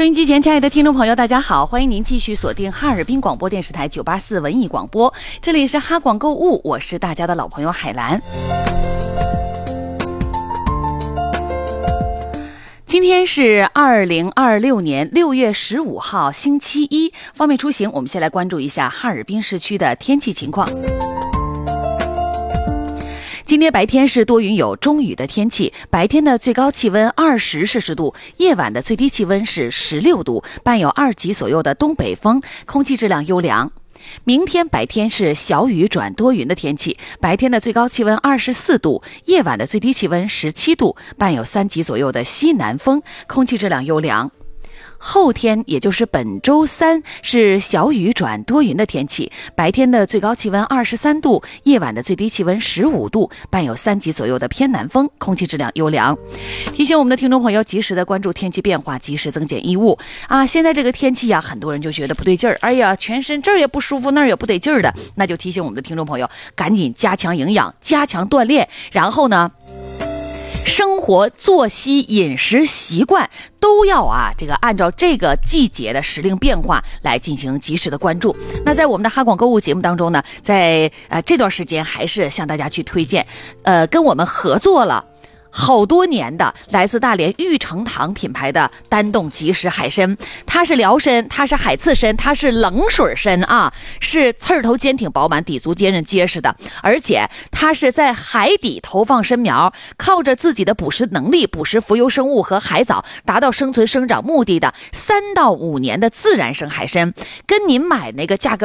收音机前，亲爱的听众朋友，大家好，欢迎您继续锁定哈尔滨广播电视台984文艺广播，这里是哈广购物，我是大家的老朋友海兰。今天是2026年6月15号星期一，方便出行，我们先来关注一下哈尔滨市区的天气情况。今天白天是多云有中雨的天气，白天的最高气温20摄氏度，夜晚的最低气温是16度，伴有2级左右的东北风，空气质量优良。明天白天是小雨转多云的天气，白天的最高气温24度，夜晚的最低气温17度，伴有3级左右的西南风，空气质量优良。后天也就是本周三是小雨转多云的天气，白天的最高气温23度，夜晚的最低气温15度，伴有3级左右的偏南风，空气质量优良。提醒我们的听众朋友及时的关注天气变化，及时增减衣物啊！现在这个天气呀，很多人就觉得不对劲儿，哎呀，全身这儿也不舒服，那儿也不得劲儿的，那就提醒我们的听众朋友赶紧加强营养，加强锻炼，然后呢生活作息饮食习惯都要这个按照这个季节的时令变化来进行及时的关注。那在我们的哈广购物节目当中呢，在这段时间还是向大家去推荐跟我们合作了好多年的来自大连玉成堂品牌的丹冻即食海参，它是辽参，它是海刺参，它是冷水参啊，是刺儿头坚挺饱满，底足坚韧结实的，而且它是在海底投放参苗，靠着自己的捕食能力捕食浮游生物和海藻，达到生存生长目的的3到5年的自然生海参，跟您买那个价格